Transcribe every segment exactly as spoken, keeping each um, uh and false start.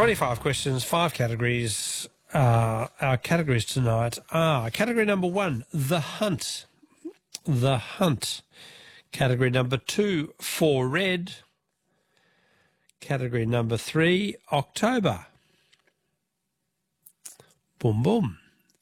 twenty-five questions, five categories. Uh, our categories tonight are category number one, The Hunt. The Hunt. Category number two, For Red. Category number three, October. Boom, boom.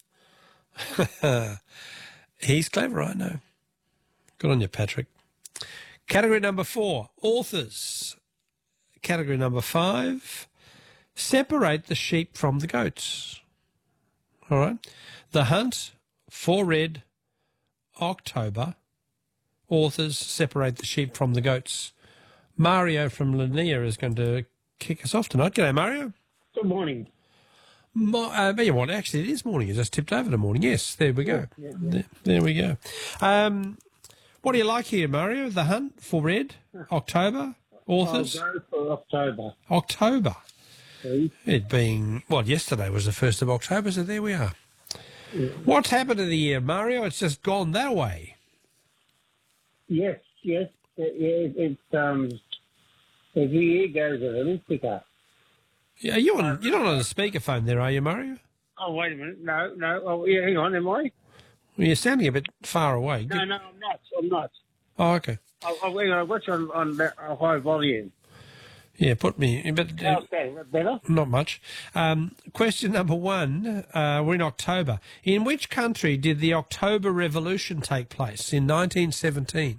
He's clever, I know. Good on you, Patrick. Category number four, Authors. Category number five, Separate the Sheep from the Goats. All right. The Hunt, For Red, October, Authors, Separate the Sheep from the Goats. Mario from Lanier is going to kick us off tonight. G'day, Mario. Good morning. Mo- uh, you know what? Actually, it is morning. It just tipped over to morning. Yes, there we go. Yeah, yeah, yeah. There, there we go. Um, what do you like here, Mario? The Hunt, For Red, October, Authors? I'll go for October. October. Please. It being, well, yesterday was the first of October, so there we are. Yeah. What's happened to the year, Mario? It's just gone that way. Yes, yes. It, it, it's um, every year goes a little quicker. Yeah, you on, you're not on a speakerphone there, are you, Mario? Oh, wait a minute. No, no. Oh, yeah, hang on. Am I? Well, you're sounding a bit far away. No, no, I'm not. I'm not. Oh, okay. Oh, oh hang on. I watch on, on that, uh, high volume. Yeah, put me, but uh, How's that? Is that better? not much. Um, question number one, uh, we're in October. In which country did the October Revolution take place in nineteen seventeen?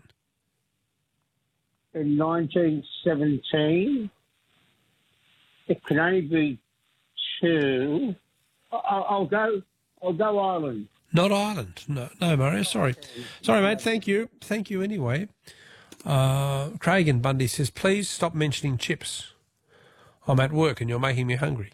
In nineteen seventeen, it can only be two. I'll, I'll go. I'll go Ireland. Not Ireland. No, no, Mario. Sorry. Sorry, mate. Thank you. Thank you anyway. Uh, Craig in Bundy says, please stop mentioning chips. I'm at work and you're making me hungry.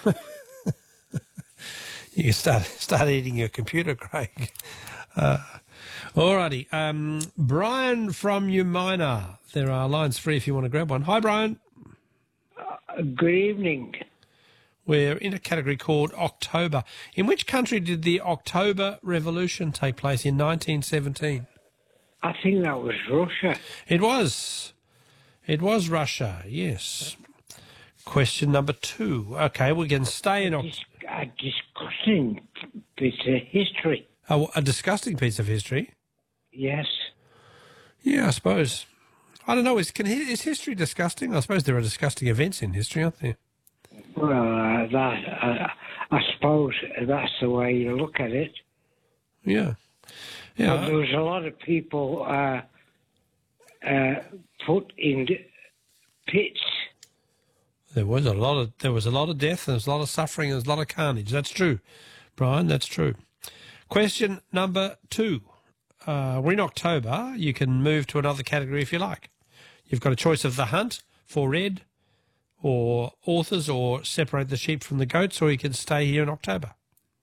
You can start, start eating your computer, Craig. Uh, all righty. Um, Brian from Umina. There are lines free if you want to grab one. Hi, Brian. Uh, good evening. We're in a category called October. In which country did the October Revolution take place in nineteen seventeen? I think that was Russia. It was. It was Russia, yes. Question number two. Okay, we can stay in October. Dis- a disgusting piece of history. Oh, a disgusting piece of history? Yes. Yeah, I suppose. I don't know. Is, can, is history disgusting? I suppose there are disgusting events in history, aren't there? Well, uh, that uh, I suppose that's the way you look at it. Yeah. Yeah. But there was a lot of people uh, uh, put in pits. There was a lot of there was a lot of death, and there was a lot of suffering, and there was a lot of carnage. That's true, Brian. That's true. Question number two. Uh, we're in October. You can move to another category if you like. You've got a choice of The Hunt, For Red, or Authors, or Separate the Sheep from the Goats, or you can stay here in October.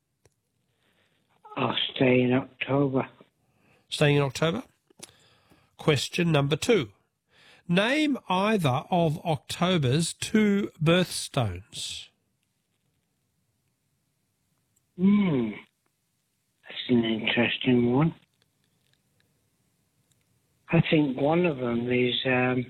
I'll stay in October. Staying in October. Question number two. Name either of October's two birthstones. Hmm. That's an interesting one. I think one of them is... Um,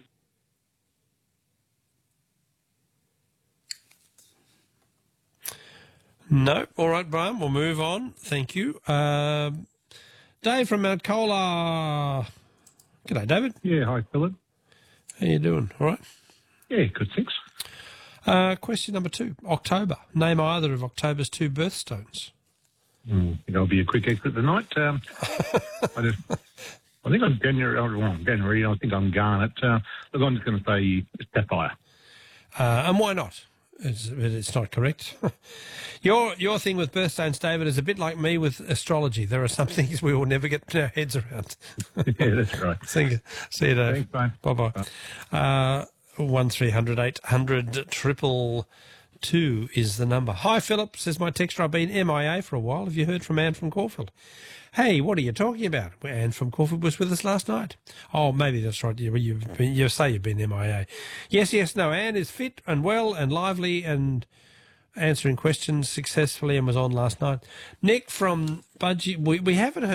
No. All right, Brian, we'll move on. Thank you. Um, Dave from Mount Cola. G'day, David. Yeah, hi, Philip. How you doing? All right. Yeah, good, thanks. Uh, question number two. October. Name either of October's two birthstones. Mm, I think I'll be a quick exit tonight. Um, I, just, I think I'm January, oh, wrong, January, I think I'm Garnet. Uh, look, I'm just going to say Sapphire. Uh, and why not? It's, it's not correct. your your thing with birthstones, David, is a bit like me with astrology. There are some things we will never get our heads around. Yeah, that's right. See you, see you Dave. Thanks, bye. Bye-bye. Uh, one three hundred eight hundred triple two is the number. Hi, Philip, says my texter. I've been M I A for a while. Have you heard from Anne from Caulfield? Hey, what are you talking about? Well, Anne from Caulfield was with us last night. Oh, maybe that's right. You, you've been, you say you've been M I A. Yes, yes, no, Anne is fit and well and lively and answering questions successfully and was on last night. Nick from Budgie, we, we haven't heard